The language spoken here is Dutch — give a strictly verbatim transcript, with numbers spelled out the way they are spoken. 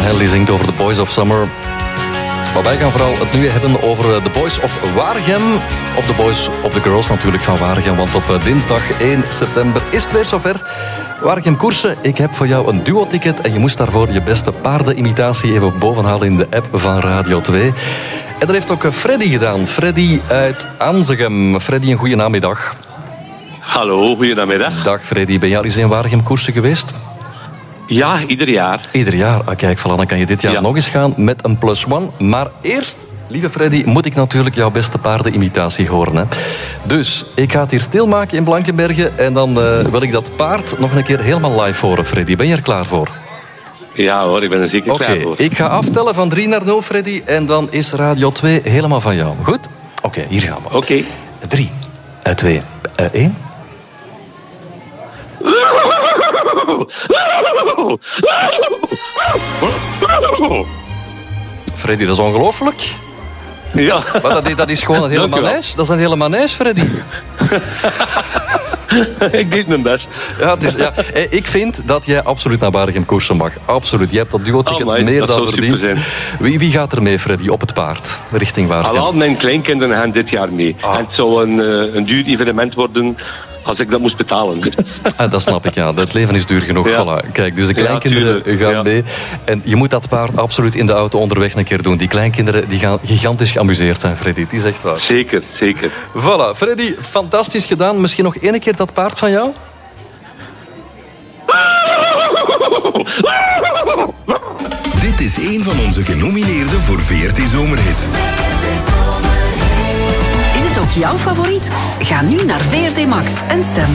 Hanley zingt over The Boys of Summer. Maar wij gaan vooral het nu hebben over The Boys of Waregem. Of The Boys of the Girls natuurlijk van Waregem. Want op dinsdag één september is het weer zover. Waregem Koersen, ik heb voor jou een duo-ticket. En je moest daarvoor je beste paardenimitatie even bovenhalen in de app van Radio twee. En dat heeft ook Freddy gedaan. Freddy uit Anzegem. Freddy, een goede namiddag. Hallo, goedenamiddag. Dag Freddy, ben jij al eens in Waregem Koersen geweest? Ja, ieder jaar. Ieder jaar. Ah, kijk, voilà, dan kan je dit jaar ja. nog eens gaan met een plus one. Maar eerst, lieve Freddy, moet ik natuurlijk jouw beste paardenimitatie horen. Hè. Dus, ik ga het hier stilmaken in Blankenbergen. En dan uh, wil ik dat paard nog een keer helemaal live horen, Freddy. Ben je er klaar voor? Ja hoor, ik ben er zeker okay, klaar voor. Ik ga aftellen van drie naar nul, Freddy. En dan is Radio twee helemaal van jou. Goed? Oké, okay, hier gaan we. Oké. Okay. drie, twee, één. Freddy, dat is ongelooflijk. Ja. Maar dat, dat is gewoon een hele manege. Dat is een hele manege, Freddy. Ik deed mijn best. Ja, het is, ja. Ik vind dat jij absoluut naar Waregem Koersen mag. Absoluut. Je hebt dat duo-ticket oh, meer dan verdiend. Wie, wie gaat er mee, Freddy, op het paard? Richting Waregem? Al mijn kleinkinderen gaan dit jaar mee. Ah. En het zou een, een duur evenement worden als ik dat moest betalen. Ah, dat snap ik, ja. Het leven is duur genoeg. Ja. Voilà. Kijk, dus de kleinkinderen ja, gaan ja. mee. En je moet dat paard absoluut in de auto onderweg een keer doen. Die kleinkinderen die gaan gigantisch geamuseerd zijn, Freddy. Het is echt waar. Zeker, zeker. Voilà, Freddy, fantastisch gedaan. Misschien nog één keer dat paard van jou? Dit is een van onze genomineerden voor V R T Zomerhit. Is het ook jouw favoriet? Ga nu naar V R T Max en stem